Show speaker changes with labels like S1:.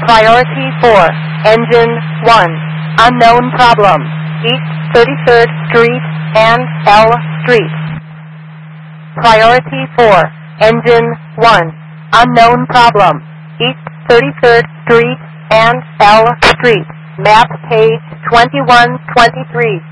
S1: Priority 4, Engine 1, unknown problem, East 33rd Street and L Street. Priority 4, Engine 1, unknown problem, East 33rd Street and L Street. Map page 2123.